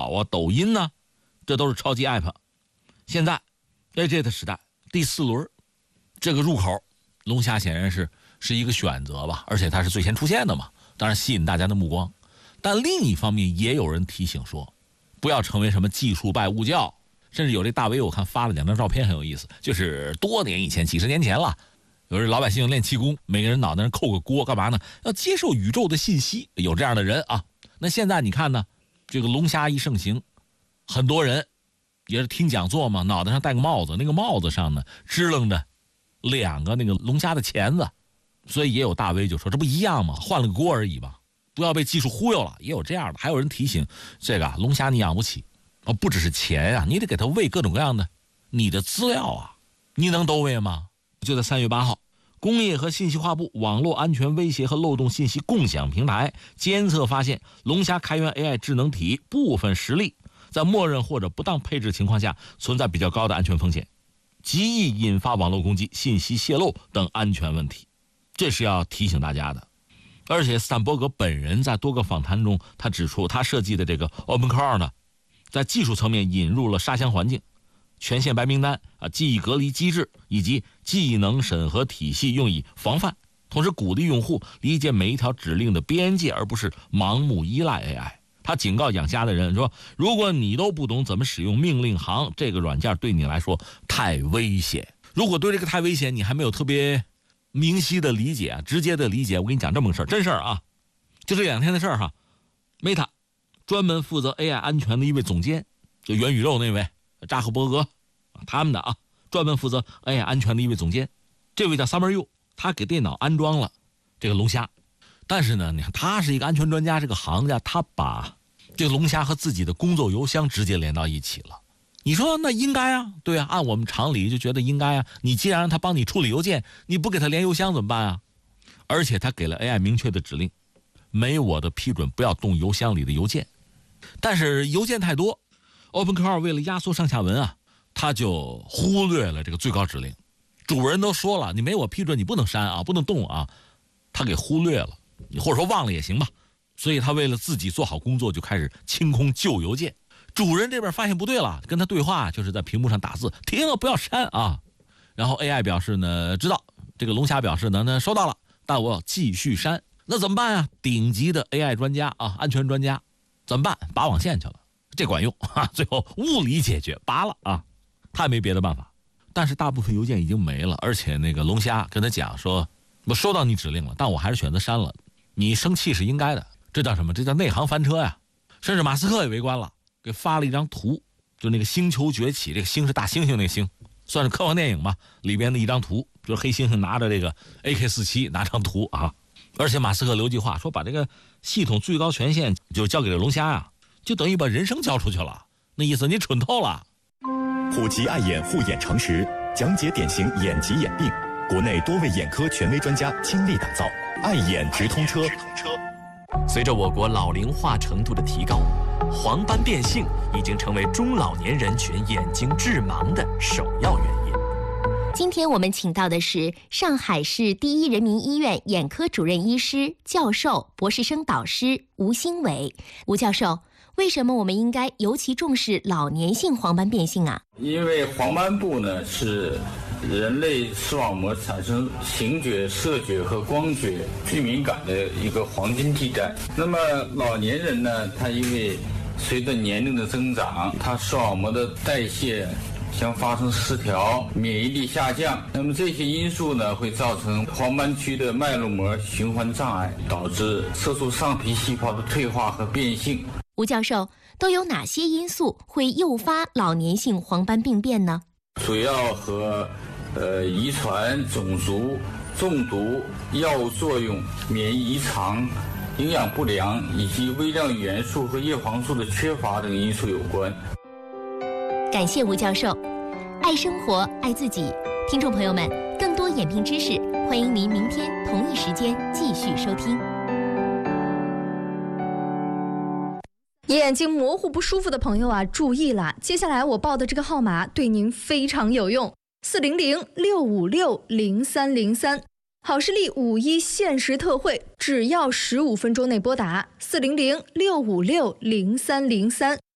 宝啊、抖音呢，这都是超级 app。现在 AJ 的时代第4轮，这个入口龙虾显然是一个选择吧，而且它是最先出现的嘛，当然吸引大家的目光。但另一方面也有人提醒说，不要成为什么技术拜物教，甚至有这大 V 我看发了2张照片很有意思，就是多年以前几十年前了，有人老百姓练气功，每个人脑袋上扣个锅干嘛呢？要接受宇宙的信息，有这样的人啊。那现在你看呢，这个龙虾一盛行，很多人也是听讲座嘛，脑袋上戴个帽子，那个帽子上呢支棱着2个那个龙虾的钳子，所以也有大 V 就说这不一样吗？换了个锅而已吧，不要被技术忽悠了。也有这样的，还有人提醒这个龙虾你养不起不只是钱啊，你得给它喂各种各样的你的资料啊，你能都喂吗？就在3月8号，工业和信息化部网络安全威胁和漏洞信息共享平台监测发现，龙虾开源 AI 智能体部分实例在默认或者不当配置情况下存在比较高的安全风险，极易引发网络攻击、信息泄露等安全问题，这是要提醒大家的。而且斯坦伯格本人在多个访谈中，他指出他设计的这个 OpenClaw 呢，在技术层面引入了沙箱环境、权限白名单记忆隔离机制以及技能审核体系，用以防范，同时鼓励用户理解每一条指令的边界，而不是盲目依赖 AI。他警告养虾的人说，如果你都不懂怎么使用命令行，这个软件对你来说太危险。如果对这个太危险你还没有特别明晰的理解、直接的理解，我跟你讲这么个事儿，真事儿啊，就这2天的事儿哈。Meta 专门负责 AI 安全的一位总监，就元宇宙那位扎克伯格他们的专门负责 AI 安全的一位总监，这位叫 Summer Yu， 他给电脑安装了这个龙虾。但是呢，你看他是一个安全专家，是个行家，他把这个龙虾和自己的工作邮箱直接连到一起了。你说那应该啊，对啊，按我们常理就觉得应该啊。你既然让他帮你处理邮件，你不给他连邮箱怎么办啊？而且他给了 AI 明确的指令，没我的批准不要动邮箱里的邮件。但是邮件太多， OpenClaw 为了压缩上下文他就忽略了这个最高指令。主人都说了，你没我批准你不能删不能动他给忽略了，你或者说忘了也行吧。所以他为了自己做好工作，就开始清空旧邮件。主人这边发现不对了，跟他对话，就是在屏幕上打字，停了，不要删然后 AI 表示呢知道，这个龙虾表示呢收到了，但我要继续删。那怎么办啊？顶级的 AI 专家安全专家怎么办？拔网线去了，这管用最后物理解决，拔了他也没别的办法。但是大部分邮件已经没了，而且那个龙虾跟他讲说，我收到你指令了，但我还是选择删了，你生气是应该的。这叫什么？这叫内行翻车呀！甚至马斯克也围观了，给发了一张图，就那个星球崛起，这个星是大猩猩那个星，算是科幻电影吧，里边的一张图，就是黑猩猩拿着这个 AK-47拿张图而且马斯克留句话说，把这个系统最高权限就交给了龙虾就等于把人生交出去了，那意思你蠢透了。 普及爱眼护眼常识，讲解典型眼疾眼病，国内多位眼科权威专家倾力打造爱眼直通车。 随着我国老龄化程度的提高，黄斑变性已经成为中老年人群眼睛致盲的首要原因。 今天我们请到的是上海市第一人民医院眼科主任医师、教授、博士生导师吴兴伟。吴教授，为什么我们应该尤其重视老年性黄斑变性啊？ 因为黄斑部呢是人类视网膜产生形觉、色觉和光觉最敏感的一个黄金地带。那么老年人呢，他因为随着年龄的增长，他视网膜的代谢将发生失调，免疫力下降，那么这些因素呢会造成黄斑区的脉络膜循环障碍，导致色素上皮细胞的退化和变性。 吴教授，都有哪些因素会诱发老年性黄斑病变呢？ 主要和遗传、种族、中毒、药物作用、免疫异常、营养不良以及微量元素和叶黄素的缺乏等因素有关。 感谢吴教授，爱生活，爱自己。听众朋友们，更多眼病知识，欢迎您明天同一时间继续收听。 眼睛模糊不舒服的朋友注意了，接下来我报的这个号码对您非常有用，400-656-0303，好视力5·1限时特惠，只要15分钟内拨打400-656-0303。